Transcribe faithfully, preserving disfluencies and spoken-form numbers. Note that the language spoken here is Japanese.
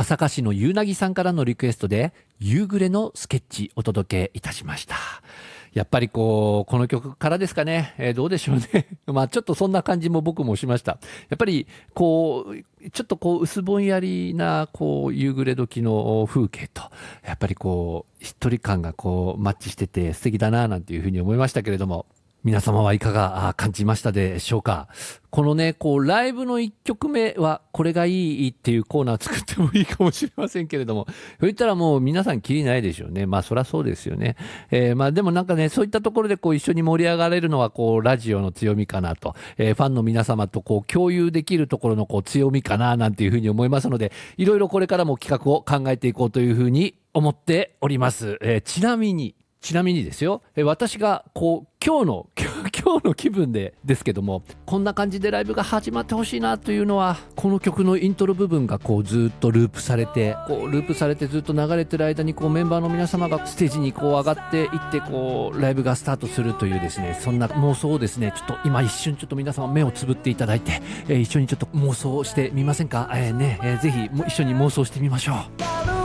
朝霞市のゆうなぎさんからのリクエストで夕暮れのスケッチお届けいたしました。やっぱりこうこの曲からですかね、えー、どうでしょうねまあちょっとそんな感じも僕もしました。やっぱりこうちょっとこう薄ぼんやりなこう夕暮れ時の風景とやっぱりこうしっとり感がこうマッチしてて素敵だななんていうふうに思いましたけれども、皆様はいかが感じましたでしょうか。このねこうライブのいっきょくめはこれがいいっていうコーナー作ってもいいかもしれませんけれども、そういったらもう皆さんきりないでしょうね。まあそりゃそうですよね、えー、まあでもなんかねそういったところでこう一緒に盛り上がれるのはこうラジオの強みかなと、えー、ファンの皆様とこう共有できるところのこう強みかななんていうふうに思いますので、いろいろこれからも企画を考えていこうというふうに思っております、えー、ちなみにちなみにですよ、え私がこう今日の今日の気分でですけども、こんな感じでライブが始まってほしいなというのは、この曲のイントロ部分がこうずっとループされてこうループされてずっと流れてる間にこうメンバーの皆様がステージにこう上がっていってこうライブがスタートするというですね、そんな妄想をですねちょっと今一瞬ちょっと皆様目をつぶっていただいて、えー、一緒にちょっと妄想してみませんか。えーねえー、ぜひ一緒に妄想してみましょう。